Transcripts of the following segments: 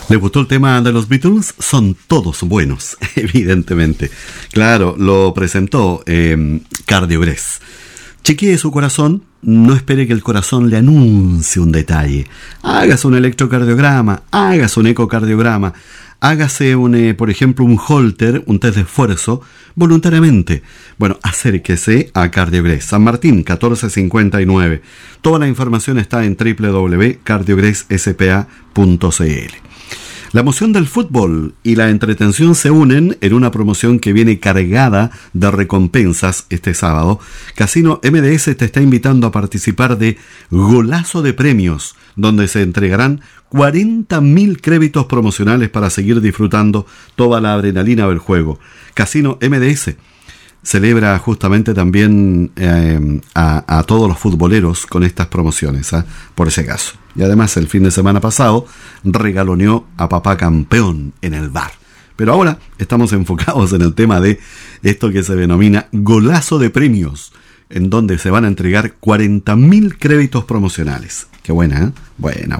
¿Les gustó el tema de los Beatles? Son todos buenos, evidentemente. Claro, lo presentó Cardiogrés. Chequee su corazón, no espere que el corazón le anuncie un detalle. Hágase un electrocardiograma, hágase un ecocardiograma, hágase por ejemplo, un Holter, un test de esfuerzo, voluntariamente. Bueno, acérquese a Cardiogrés, San Martín, 1459. Toda la información está en www.cardiogresspa.cl. La emoción del fútbol y la entretención se unen en una promoción que viene cargada de recompensas este sábado. Casino MDS te está invitando a participar de Golazo de Premios, donde se entregarán 40.000 créditos promocionales para seguir disfrutando toda la adrenalina del juego. Casino MDS celebra justamente también a todos los futboleros con estas promociones, por ese caso. Y además el fin de semana pasado regaloneó a papá campeón en el bar. Pero ahora estamos enfocados en el tema de esto que se denomina Golazo de Premios, en donde se van a entregar 40.000 créditos promocionales. Qué buena, ¿eh? Buena.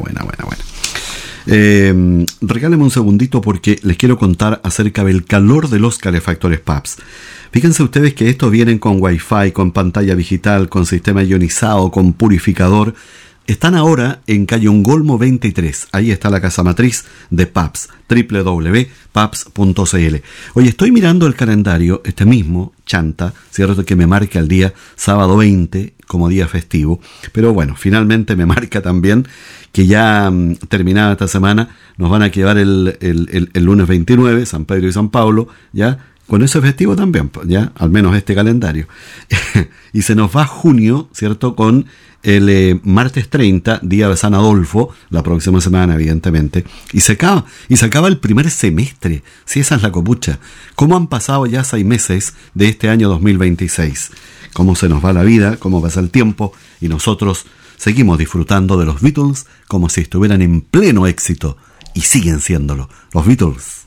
Regáleme un segundito porque les quiero contar acerca del calor de los calefactores PAPS. Fíjense ustedes que estos vienen con Wi-Fi, con pantalla digital, con sistema ionizado, con purificador. Están ahora en calle Ongolmo 23. Ahí está la casa matriz de PAPS, www.paps.cl. Oye, estoy mirando el calendario, este mismo, chanta, cierto que me marca el día sábado 20 como día festivo, pero bueno, finalmente me marca también que ya terminada esta semana nos van a llevar el lunes 29, San Pedro y San Pablo, ya con ese festivo también, ya al menos este calendario. Y se nos va junio, ¿cierto? Con el martes 30, día de San Adolfo, la próxima semana, evidentemente. Y se acaba el primer semestre. Si esa es la copucha. ¿Cómo han pasado ya 6 meses de este año 2026? ¿Cómo se nos va la vida? ¿Cómo pasa el tiempo? Y nosotros seguimos disfrutando de los Beatles como si estuvieran en pleno éxito. Y siguen siéndolo. Los Beatles.